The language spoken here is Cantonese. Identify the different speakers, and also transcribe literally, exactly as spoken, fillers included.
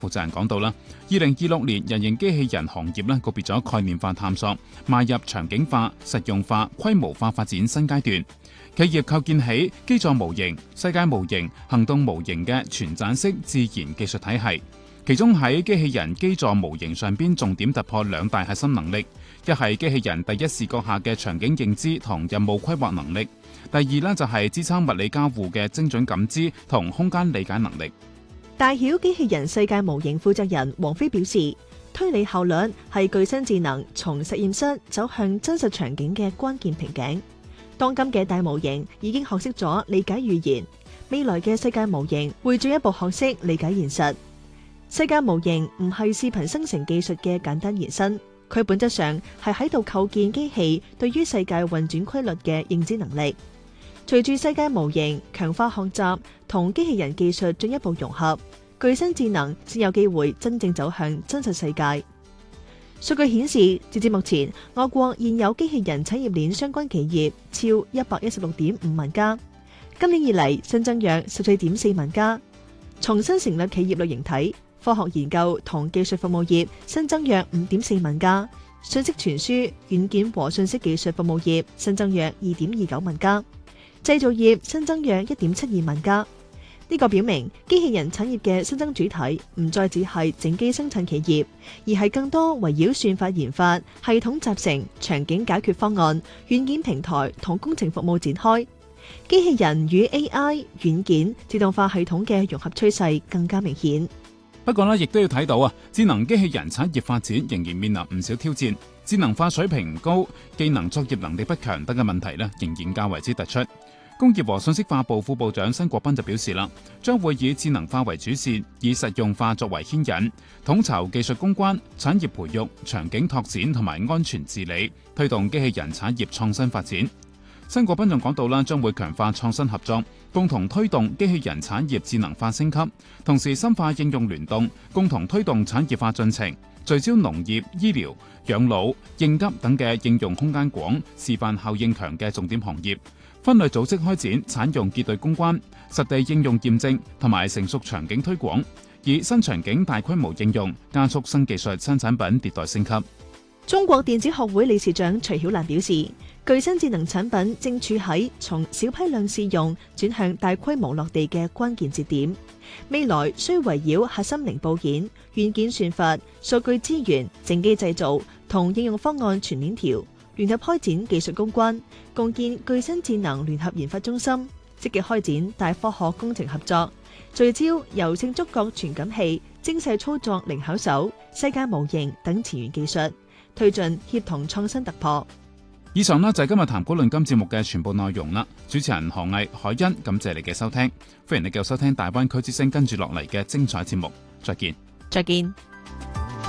Speaker 1: 負責人講到啦，二零二六年人形機器人行業咧告別咗概念化探索，邁入場景化、實用化、規模化發展新階段。企業構建起基座模型、世界模型、行動模型嘅全棧式自然技術體系。其中喺機器人基座模型上邊重點突破兩大核心能力，一係機器人第一視覺下嘅場景認知同任務規劃能力，第二呢就係支撐物理交互嘅精準感知同空間理解能力。
Speaker 2: 大曉機器人世界模型負責人王飛表示，推理效率係具身智能從實驗室走向真實場景嘅關鍵瓶頸。當今嘅大模型已經學識咗理解語言，未來嘅世界模型會進一步學識理解現實。世界模型唔係視頻生成技術嘅簡單延伸，佢本質上係喺度構建機器對於世界運轉規律嘅認知能力。隨住世界模型強化學習同機器人技術進一步融合，具身智能先有機會真正走向真實世界。數據顯示，截至目前，我國現有機器人產業鏈相關企業超一百一十六點五萬家，今年以嚟新增約十四點四萬家。重新成立企業類型體，科學研究同技術服務業新增約五點四萬家，信息傳輸、軟件和信息技術服務業新增約二點二九萬家，製造業新增約一點七二萬家。呢個表明機器人產業嘅新增主體唔再只係整機生產企業，而係更多圍繞算法研發、系統集成、場景解決方案、軟件平台同工程服務展開。機器人與 A I、軟件、自動化系統嘅融合趨勢更加明顯。
Speaker 1: 不過呢，亦都要睇到啊，智能機器人產業發展仍然面臨唔少挑戰，智能化水平唔高、技能作業能力不強等嘅問題呢，仍然較為之突出。工業和信息化部副部長辛國斌就表示啦，將會以智能化為主線，以實用化作為牽引，統籌技術攻關、產業培育、場景拓展同埋安全治理，推動機器人產業創新發展。辛國斌仲講到啦，將會強化創新合作，共同推動機器人產業智能化升級，同時深化應用聯動，共同推動產業化進程，聚焦農業、醫療、養老、應急等嘅應用空間廣、示範效應強嘅重點行業。分類組織開展產用結對攻關、實地應用驗證同埋成熟場景推廣，以新場景大規模應用，加速新技術新產品迭代升級。
Speaker 2: 中國電子學會理事長徐曉蘭表示，具身智能產品正處喺從小批量試用轉向大規模落地嘅關鍵節點，未來需圍繞核心零部件、軟件算法、數據資源、整機製造同應用方案全鏈條，聯合開展技術攻關，共建具身智能聯合研發中心，積極開展大科學工程合作，聚焦柔性觸覺傳感器、精細操作靈巧手、世界模型等前沿技術，推進協同創新突破。
Speaker 1: 以上呢就係今日談股論金節目嘅全部內容啦。主持人何毅、海欣，感謝你嘅收聽，歡迎你繼續收聽大灣區之聲跟住落嚟嘅精彩節目。再見，
Speaker 2: 再見。